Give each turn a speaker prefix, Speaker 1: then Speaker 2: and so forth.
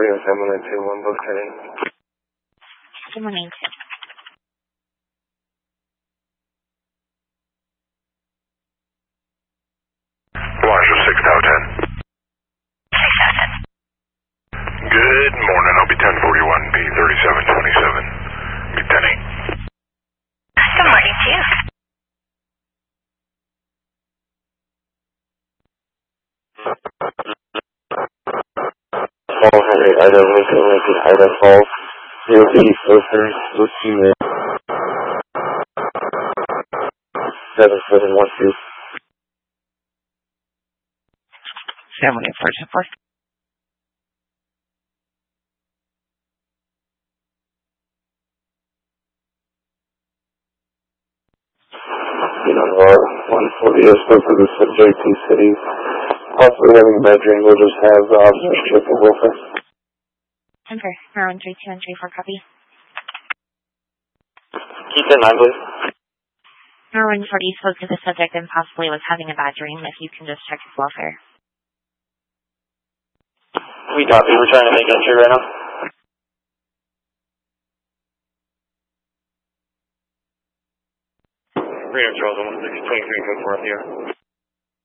Speaker 1: Rio 7121, both heading.
Speaker 2: 7192.
Speaker 3: Elijah 6 Tower 10.
Speaker 2: 6
Speaker 3: Good morning. I'll be 1041 P 3727. Be 10-8.
Speaker 2: Good morning to you.
Speaker 1: Call Henry Ida Lincoln Ida Falls 08043 Whiskey Mid 7712.
Speaker 2: 7184.
Speaker 1: You know, our 140 is supposed to be JT Cities. Possibly having a bad dream, we'll just have the officer check the welfare.
Speaker 2: Temper, around 3234, copy.
Speaker 1: Keep that in mind, please.
Speaker 2: Merwin 40 spoke to the subject and possibly was having a bad dream. If you can just check his welfare.
Speaker 1: We copy. We're trying to make entry right now. Reno Charles 1623 code 4 here.